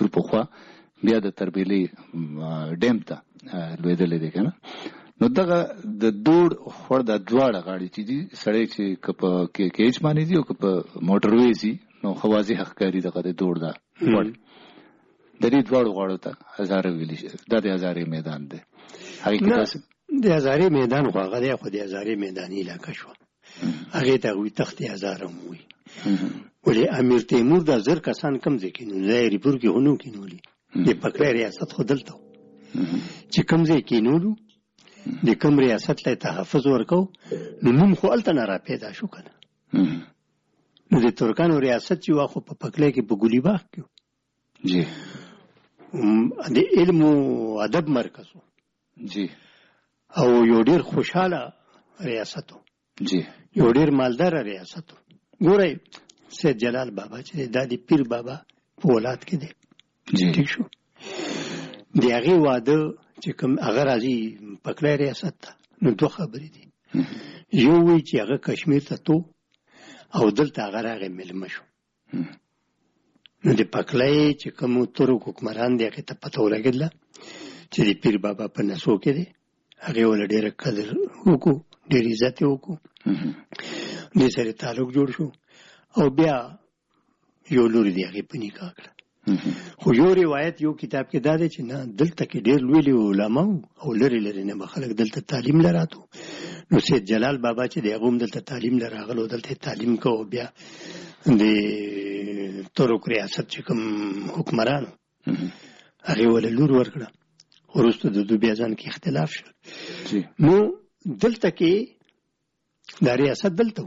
پخوا بیا د تربیلي ډیم ته لوېدلې دی که نه. نو دغه د دوړ خور د دواړه غاړې چې دي سړی چې که په کیج باندې دي او که په موټر ویز دي نو ښه واضح ښکاري دغه د دوړ دا غوړ د دې دواړو غاړو ته هزاره ویلي دا د هزارې میدان دی. هغې کې داسې د هزارې میدان خو هغه دی، خو د هزارې میداني علاقه شوه، هغې ته هغوی تختې هزاره هم وایي. ولې امیر تیمور دا 1000 کسان کم ځای کېنولي، دا ریپور کې هنو کېنولي، د پکړی ریاست خو دلته و چې کم ځای کېنولو د کوم ریاست له تحفظ ورکو نو نوم خو هلته نه را پیدا شو که نه. نو د ترکانو ریاست چې وا خو په پکړی کې په ګلي باغ کې جی د علم او ادب مرکز و جی او یو ډېر خوشحاله ریاست و جی یو ډېر مالدار ریاست و. ګورئ سید جلال بابا چې دا د پیر بابا په اولاد کې دی، ٹھیک شو، د هغې واده چې کوم هغه راځي پکړی ریاست ته نو دوه خبرې دي، یو وایي چې هغه کشمیر ته تو او دلته هغه راغی میلمه شو. نو د پکړی چې کوم ترک حکمران دی هغې ته پته ولګېدله چې د پیر بابا په نسو کې دی، هغې وله ډېره قدر وکړو، ډېر عزت یې وکړو، دې سره تعلق جوړ شو او بیا یو لور دی هغې په نکاح کړه. خو یو روایت یو کتاب کې دا دی چې نه دلته کې ډېر لوی لوی علما او لرې لرې نه به خلک دلته تعلیم له راتو. نو سید جلال بابا چې دی هغه هم دلته تعلیم له راغلو، دلته تعلیم کوو. بیا د ترک ریاست چې کوم حکمرانو هغې وله لور ورکړه، وروسته د دوی بیا ځان کې اختلاف شو. نو دلته کې دا ریاست دلته و.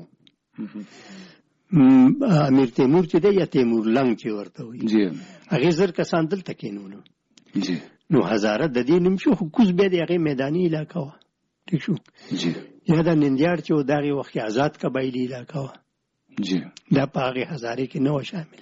امیر تیمور چې دی یا تیمور لنګ چې ورته وایي هغې 1000 کسان دلته کېنولو. نو هزاره د دې نوم شو، خو کوز بیا د هغې میداني علاقه وه، ټیک شو. یا دا نندیاړ چې و د هغې وخت کې آزاد قبایلي علاقه وه، دا په هغې هزارې کې نه وه شامل.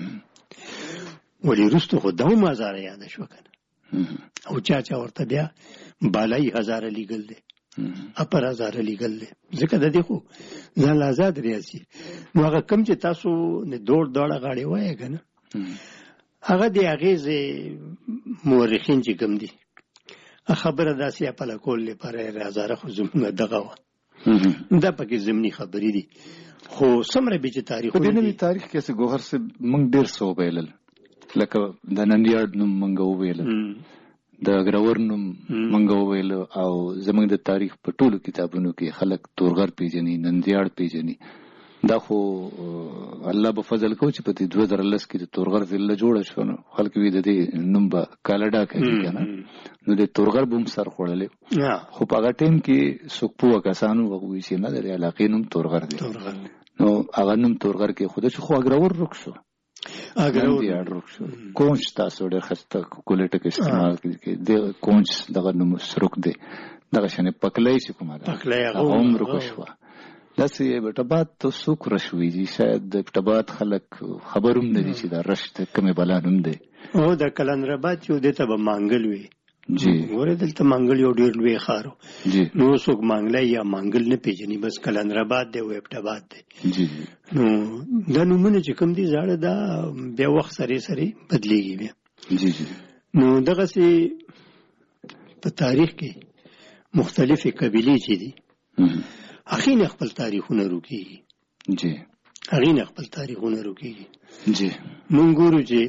ولې وروسته خو دا هم هزاره یاده شوه که نه، او چا ورته بیا بالایي هزاره لیږل دی، اپر هزاره لیږل دی، ځکه د دې خو ځان آزاد ریاضي. نو هغه کوم چې تاسو د دوړ دواړه غاړې وایې که نه، هغه د هغې مورخین چې کوم دي خبره داسې اپله کول لپاره هزاره خو زموږ دغه وه، دا پکې ضمني خبرې دي. خو څومره به چې تاریخونه په دې نوي تاریخ کې چې ګوهر صاحب موږ ډېر څه وویلل، لکه د نندیاړ نوم موږ وویلل، د ګرور نوم موږ وویل، او زموږ د تاریخ په ټولو کتابونو کې خلک تورغر پیژني، نندیاړ پیژني. دا خو الله به فضل کو چې په 2010 کې د تورغر ضلع جوړه شو، نو خلک وی د دې نوم به کالډا کوي که نه، نو د تورغر به هم سر خوړلی. خو په هغه ټایم کې څوک پوه کسانو وایي چې نه د علاقې نوم تورغر دی، نو هغه نوم تورغر کې خو چې خو اګرور رک شو، نندیاړ رک شو. کونج تاسو ډېر ښایسته ښکلی ټکي استعمال کړي، د کونج دغه نوم سرک دی، دغه شانې پکلی چې کومه ده هغه هم رکه شوه. داسې بټباد ته څوک رش ویږي، شاید د بټباد خلک خبر هم نه دي چې دا رش د کومې بلا نوم دی. او د کلندرآباد چې و دې ته به مانګل وي، ګورې دلته مانګل یو ډېر لوی ښار و، نو څوک مانګلی یا مانګل نه پیژني، بس کلندرآباد دی او ابټباد دی. نو دا نومونه چې کوم دي زاړه، دا بیا وخت سره سره بدلیږي بیا. نو دغسې په تاریخ کې مختلفې قبیلې چې دي هغې نه خپل تاریخونه روکېږي، هغې نه خپل تاریخونه روکېږي. مونږ ګورو چې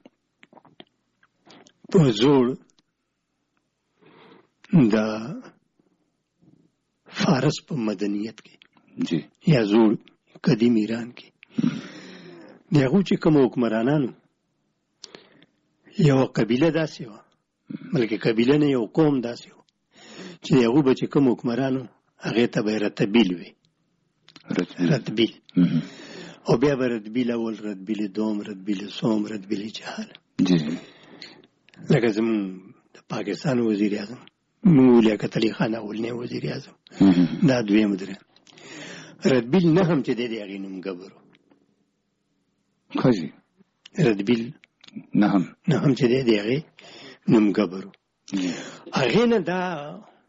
په زوړ د فارس په مدنیت کې یا زوړ قدیم ایران کې د هغو چې کوم حکمرانانو یوه قبیله داسې وه، بلکې قبیله نه یو قوم داسې و چې د هغو به چې کوم حکمرانو هغې ته به رتبیل وي، رتبیل، او بیا به رتبیل اول، رتبیل دوم، رتبیل سوم، رتبیل جهال. لکه زمون د پاکستان وزیر اعظم لیاقت علي خان اولنی وزیر اعظم، دا دویم درېیم. رتبیل نه هم چې دی د هغې نوم ګبر و، رتبیل نه هم چې دی د هغې نوم ګبر و. هغې نه دا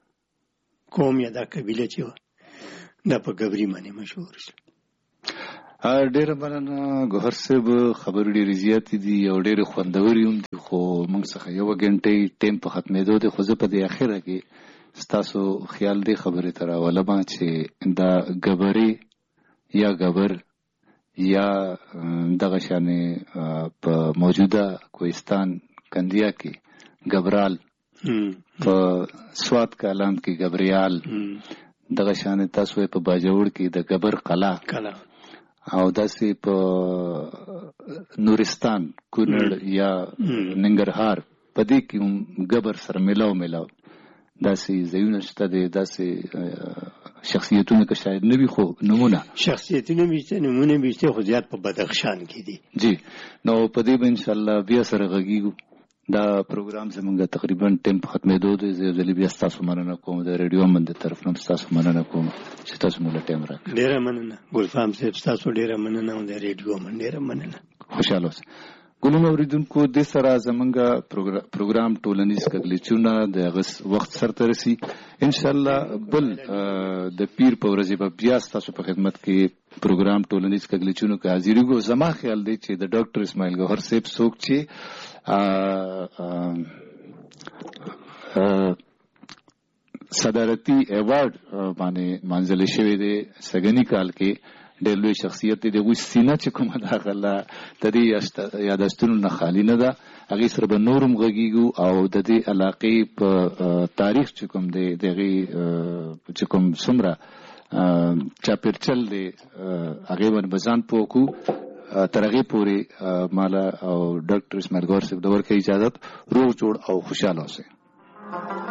قوم یا دا قبیله چې وه دا په ګبري باندې مشهور شو. ډېره مننه ګوهر صاحب، خبرې ډېرې زیاتې دي او ډېرې خوندورې هم دي، خو موږ څخه 1 غنټې ټایم په ختمېدو دی. خو زه په دې اخره کې ستاسو خیال دې خبرې ته راولم چې دا ګبرې یا ګبر یا دغه شانې په موجوده کوهستان کندیا کې ګبرال، په سوات کالام کې ګبریال، دغه شانې تاسو په باجوړ کې د ګبر قلا او داسې په نورستان کونړ یا ننګرهار په دې کې هم ګبر سره ملاو داسې ځایونه شته دي. داسې شخصیتونه که شاید نه وي خو نمونه شخصیتونه بیشته خو زیات په بدخشان کې دي. جی نو په دې به انشاءالله بیا سره غږیږو. دا پروګرام زمونږ تقریبا ټایم په ختمېدو دی. زه یو ځلې بیا ستاسو مننه کوم، د ریډیو امن د طرف نه ستاسو مننه کوم چې تاسو موږ له ټایم راکړئ. ډېره مننه ګلفام صاحب، ستاسو ډېره مننه او د ریډیو امن ډېره مننه. خوشحاله اوسئ. ګلونو اوریدونکو، د سره زمونږ پروګرام ټولنیز کږلېچونه د وخت سرته رسي. انشاءالله بل د پیر په ورځې به بیا ستاسو په خدمت کې پروګرام ټولنیز کږلېچونو کې حاضرېږو. زما خیال دی چې د ډاکټر اسماعیل ګوهر صاحب څوک چې صدارتي ایوارډ باندې منځلې شوی دی سږني کال کې، ډېر لوی شخصیت دی. دغوی سینه چې کومه ده هغه د دې یاداښتونو نه خالي نه ده. هغې سره به نور هم غږېږو او د دې علاقې په تاریخ چې کوم دی، د هغې چې کوم څومره چاپېرچل دی هغې باندې به ځان پوه کړو. تر هغې پورې ماله او ډاکټر اسماعیل ګوهر صاحب د ورکړې اجازت، روغ جوړ او خوشحاله اوسئ.